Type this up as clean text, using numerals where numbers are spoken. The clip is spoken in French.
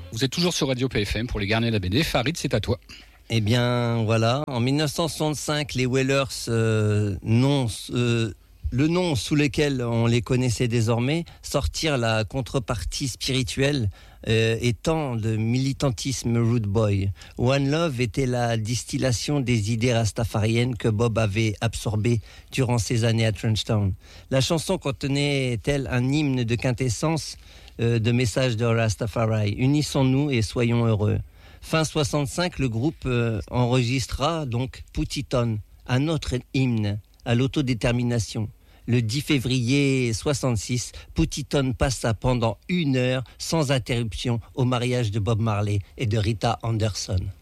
Vous êtes toujours sur Radio PFM pour les Garnets de la BD. Farid, c'est à toi. Eh bien, voilà. En 1965, les Wailers, le nom sous lequel on les connaissait désormais, sortirent la contrepartie spirituelle étant le militantisme Rude Boy. One Love était la distillation des idées rastafariennes que Bob avait absorbées durant ses années à Trenchtown. La chanson contenait tel un hymne de quintessence de messages de Rastafari. Unissons-nous et soyons heureux. Fin 65, le groupe enregistra donc Put It On, un autre hymne à l'autodétermination. Le 10 février 66, Put It On passa pendant 1 heure sans interruption au mariage de Bob Marley et de Rita Anderson.